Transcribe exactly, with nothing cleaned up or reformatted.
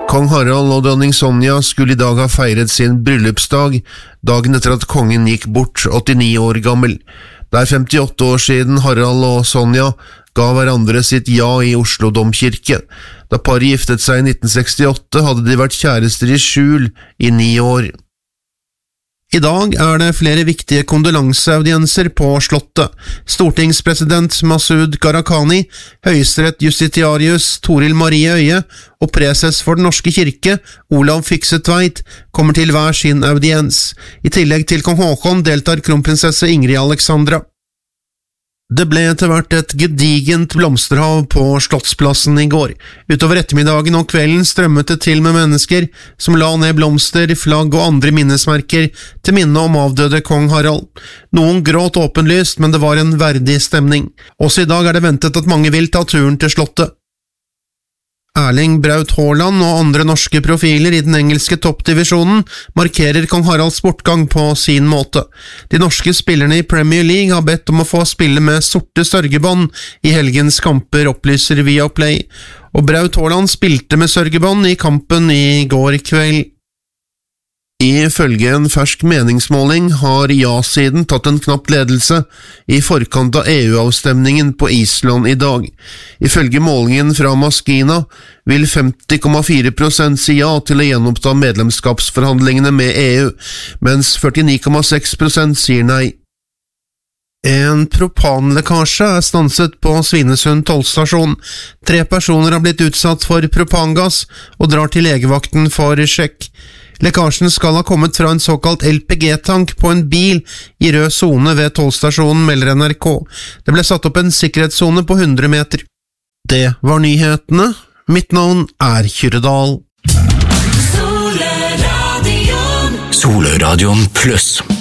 Kong Harald og dronning Sonja skulle i dag ha feiret sin bryllupsdag, dagen etter at kongen gikk bort, åttini år gammel. Det er femtiåtte år siden Harald og Sonja ga hverandre sitt ja i Oslo domkirke. Da paret giftet seg i nitten sekstiåtte, hadde de vært kjærester i skjul i ni år. I dag er det flere viktige kondolanseaudienser på slottet. Stortingspresident Masud Gharahkhani, høyesterettsjustitiarius Toril Marie Øye og preses for Den norske kirke, Olav Fykse Tveit, kommer til hver sin audiens. I tillegg til kong Håkon deltar kronprinsesse Ingrid Alexandra. Det ble etter hvert et gedigent blomsterhav på Slottsplassen i går. Utover ettermiddagen og kvelden strømmet det til med mennesker som la ned blomster, flagg og andre minnesmerker til minne om avdøde kong Harald. Noen gråt åpenlyst, men det var en verdig stemning. Også i dag er det ventet at mange vil ta turen til slottet. Erling Braut Haaland og andre norske profiler i den engelske toppdivisjonen markerer kong Haralds bortgang på sin måte. De norske spillerne i Premier League har bedt om å få spille med sorte sørgebånd i helgens kamper, opplyser Viaplay, og Braut Haaland spilte med sørgebånd i kampen i går kveld. Ifølge en fersk meningsmåling har ja-siden tatt en knapp ledelse i forkant av E U-avstemningen på Island i dag. Ifølge målingen fra Maskina vil femti komma fire prosent si ja til å gjenoppta medlemskapsforhandlingene med E U, mens førtini komma seks prosent sier nei. En propanlekkasje er stanset på Svinesund tollstasjon. Tre personer har blitt utsatt for propangass og drar til legevakten for sjekk. Lekkasjen skal ha kommet fra en såkalt L P G-tank på en bil i rød zone ved tollstasjonen, melder N R K. Det ble satt opp en sikkerhetszone på hundre meter. Det var nyhetene. Mitt navn er Kyrre Dahl. Soleradion. Soleradion pluss.